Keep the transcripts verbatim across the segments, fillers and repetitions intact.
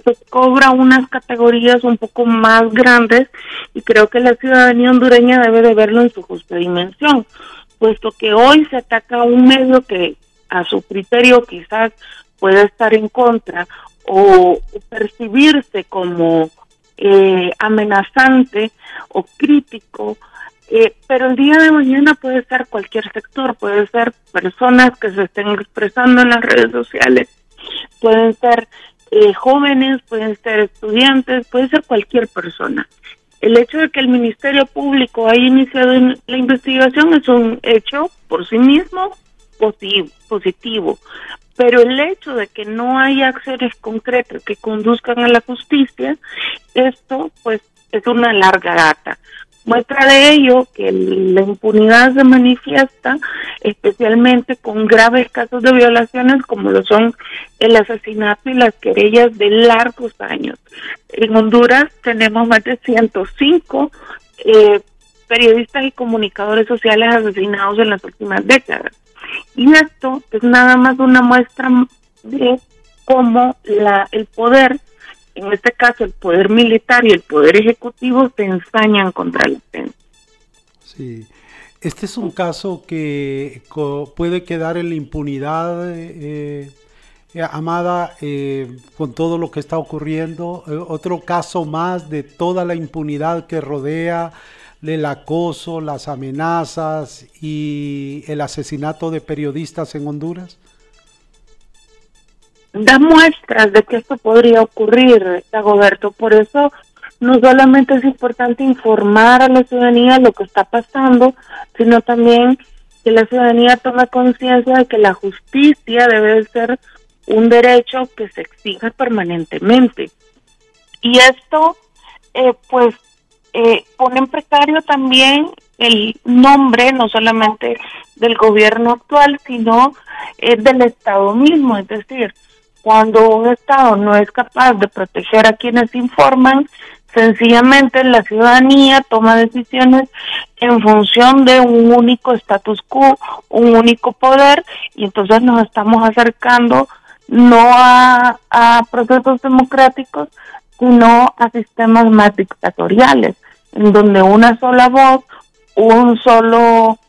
esto cobra unas categorías un poco más grandes y creo que la ciudadanía hondureña debe de verlo en su justa dimensión, puesto que hoy se ataca a un medio que a su criterio quizás puede estar en contra o percibirse como eh, amenazante o crítico, eh, pero el día de mañana puede ser cualquier sector, puede ser personas que se estén expresando en las redes sociales, pueden ser eh, jóvenes, pueden ser estudiantes, puede ser cualquier persona. El hecho de que el Ministerio Público haya iniciado la investigación es un hecho por sí mismo positivo, positivo, pero el hecho de que no haya acciones concretas que conduzcan a la justicia, esto pues es una larga data. Muestra de ello que la impunidad se manifiesta especialmente con graves casos de violaciones como lo son el asesinato y las querellas de largos años. En Honduras tenemos más de ciento cinco eh, periodistas y comunicadores sociales asesinados en las últimas décadas. Y esto es nada más una muestra de cómo la, el poder, en este caso el poder militar y el poder ejecutivo, se ensañan contra la gente. Sí, este es un caso que co- puede quedar en la impunidad, eh, eh, Amada, eh, con todo lo que está ocurriendo. Eh, otro caso más de toda la impunidad que rodea el acoso, las amenazas y el asesinato de periodistas en Honduras. Da muestras de que esto podría ocurrir, Dagoberto. Por eso no solamente es importante informar a la ciudadanía lo que está pasando, sino también que la ciudadanía tome conciencia de que la justicia debe ser un derecho que se exija permanentemente. Y esto, eh, pues, eh, pone en precario también el nombre, no solamente del gobierno actual, sino eh, del Estado mismo. Es decir, cuando un Estado no es capaz de proteger a quienes informan, sencillamente la ciudadanía toma decisiones en función de un único status quo, un único poder, y entonces nos estamos acercando no a, a procesos democráticos, sino a sistemas más dictatoriales, en donde una sola voz, un solo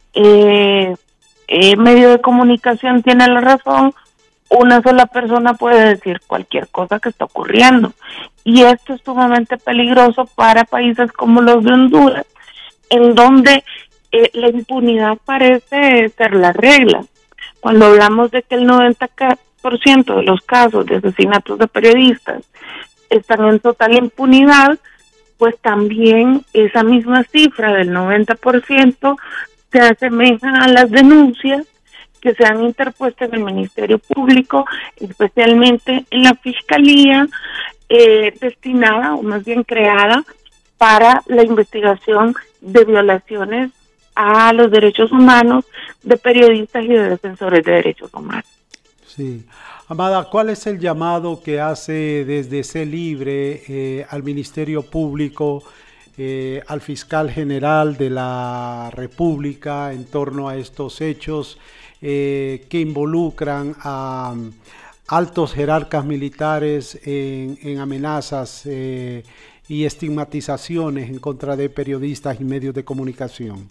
eh, eh, medio de comunicación tiene la razón, una sola persona puede decir cualquier cosa que está ocurriendo. Y esto es sumamente peligroso para países como los de Honduras, en donde eh, la impunidad parece ser la regla. Cuando hablamos de que el noventa por ciento de los casos de asesinatos de periodistas están en total impunidad, pues también esa misma cifra del noventa por ciento se asemeja a las denuncias que se han interpuesto en el Ministerio Público, especialmente en la Fiscalía, eh, destinada, o más bien creada, para la investigación de violaciones a los derechos humanos de periodistas y de defensores de derechos humanos. Sí. Amada, ¿cuál es el llamado que hace desde C Libre eh, al Ministerio Público, eh, al fiscal general de la República en torno a estos hechos eh, que involucran a um, altos jerarcas militares en, en amenazas eh, y estigmatizaciones en contra de periodistas y medios de comunicación?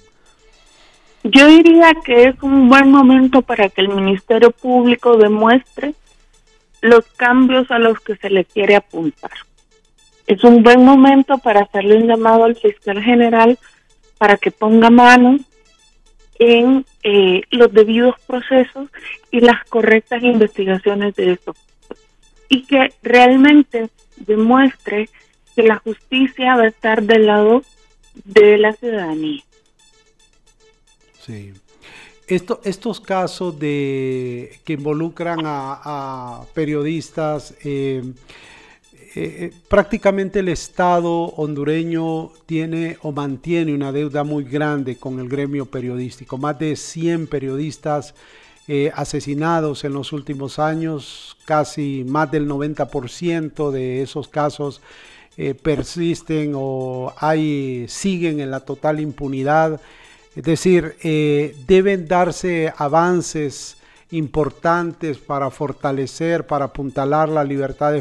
Yo diría que es un buen momento para que el Ministerio Público demuestre los cambios a los que se le quiere apuntar. Es un buen momento para hacerle un llamado al fiscal general para que ponga mano en eh, los debidos procesos y las correctas investigaciones de esto, y que realmente demuestre que la justicia va a estar del lado de la ciudadanía. Sí. Esto, estos casos de que involucran a, a periodistas, eh, eh, prácticamente el Estado hondureño tiene o mantiene una deuda muy grande con el gremio periodístico. Más de cien periodistas eh, asesinados en los últimos años, casi más del noventa por ciento de esos casos eh, persisten o hay, siguen en la total impunidad. Es decir, eh, deben darse avances importantes para fortalecer, para apuntalar la libertad de